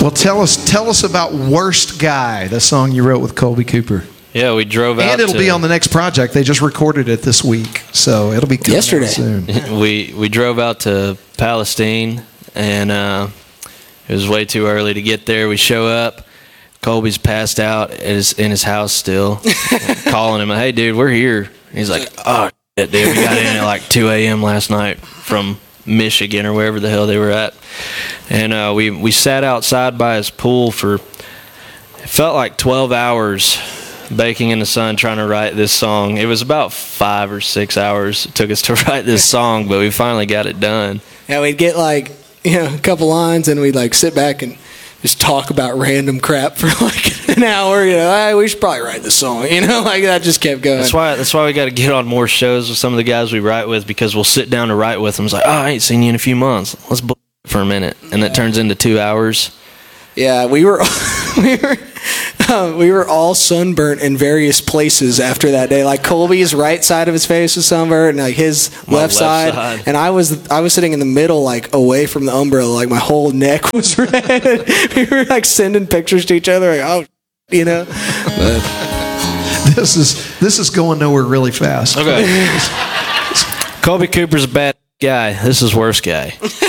Well, tell us about Worst Guy, the song you wrote with Colby Cooper. Yeah, we drove out. And it'll be on the next project. They just recorded it this week, so it'll be coming yesterday. out soon. We drove out to Palestine, and it was way too early to get there. We show up. Colby's passed out in his house still. Calling him, hey, dude, we're here. He's like, oh, shit, dude, we got in at like 2 a.m. last night from Michigan or wherever the hell they were at. And we sat outside by his pool for, it felt like 12 hours, baking in the sun trying to write this song. It was about 5 or 6 hours it took us to write this song, but we finally got it done. Yeah, we'd get like, a couple lines, and we'd like sit back and just talk about random crap for like an hour. Hey, we should probably write this song. Like that just kept going. That's why we got to get on more shows with some of the guys we write with, because we'll sit down to write with them. It's like, oh, I ain't seen you in a few months. Let's book for a minute, and that turns into 2 hours. Yeah, we were we were all sunburnt in various places after that day. Like Colby's right side of his face was sunburnt, and like his left side. And I was sitting in the middle, like away from the umbrella. Like my whole neck was red. We were like sending pictures to each other. Like, But This is going nowhere really fast. Okay. Colby Cooper's a bad guy. This is Worst Guy.